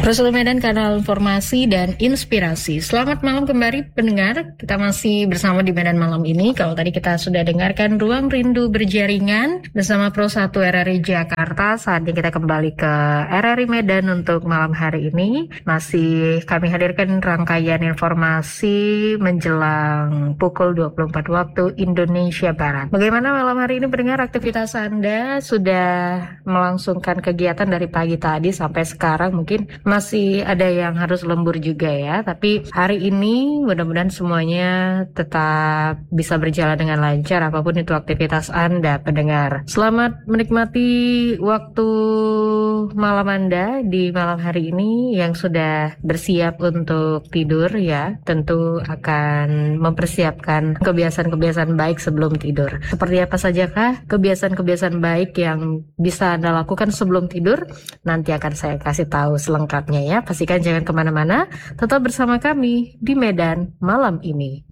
Rasul Medan, kanal informasi dan inspirasi. Selamat malam kembali pendengar. Kita masih bersama di Medan malam ini. Kalau tadi kita sudah dengarkan Ruang Rindu Berjaringan bersama Pro 1 RRI Jakarta. Saatnya kita kembali ke RRI Medan untuk malam hari ini. Masih kami hadirkan rangkaian informasi menjelang pukul 24 waktu Indonesia Barat. Bagaimana malam hari ini pendengar, aktivitas Anda? Sudah melangsungkan kegiatan dari pagi tadi sampai sekarang? Mungkin masih ada yang harus lembur juga ya, tapi hari ini mudah-mudahan semuanya tetap bisa berjalan dengan lancar apapun itu aktivitas Anda pendengar. Selamat menikmati waktu malam Anda di malam hari ini. Yang sudah bersiap untuk tidur ya, tentu akan mempersiapkan kebiasaan-kebiasaan baik sebelum tidur. Seperti apa sajakah kebiasaan-kebiasaan baik yang bisa Anda lakukan sebelum tidur? Nanti akan saya kasih tahu selengkapnya ya. Pastikan jangan kemana-mana, tetap bersama kami di Medan malam ini.